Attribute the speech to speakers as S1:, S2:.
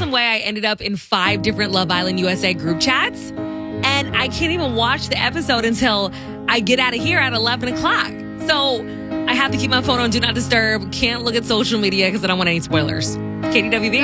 S1: some way I ended up in 5 different Love Island USA group chats. And I can't even watch the episode until I get out of here at 11 o'clock. So I have to keep my phone on Do Not Disturb. Can't look at social media because I don't want any spoilers. KDWB.